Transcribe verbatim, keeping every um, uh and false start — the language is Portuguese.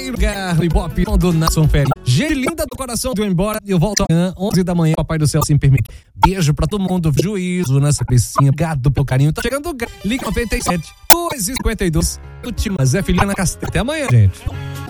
primeiro lugar, Ibope do Nação Férias. Gente linda do coração, deu embora. Eu volto amanhã, onze da manhã, papai do céu se me permite. Beijo pra todo mundo, juízo nessa pecinha. Obrigado pelo carinho. Tá chegando o Liga noventa e sete, duas e cinquenta e dois. Última, Zé Filiana Castelo. Até amanhã, gente.